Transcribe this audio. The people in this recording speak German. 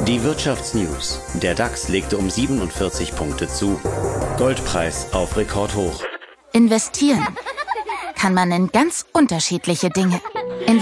Die Wirtschaftsnews. Der DAX legte um 47 Punkte zu. Goldpreis auf Rekordhoch. Investieren kann man in ganz unterschiedliche Dinge.